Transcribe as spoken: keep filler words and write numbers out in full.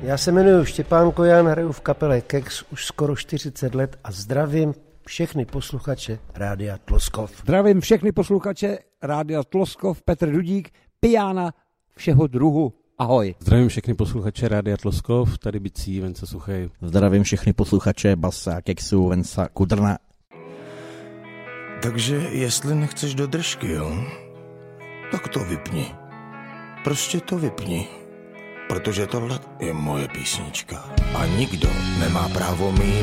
Já se jmenuji Štěpán Kojan, hraju v kapele Kex už skoro čtyřicet let a zdravím všechny posluchače Rádia Tloskov. Zdravím všechny posluchače Rádia Tloskov, Petr Dudík, pijána všeho druhu. Ahoj. Zdravím všechny posluchače Rádia Tloskov, tady Bicí, Venca Suchej. Zdravím všechny posluchače Basa, Kexu, Venca Kudrna. Takže jestli nechceš do držky, jo, tak to vypni. Prostě to vypni. Protože tohle je moje písnička. A nikdo nemá právo mi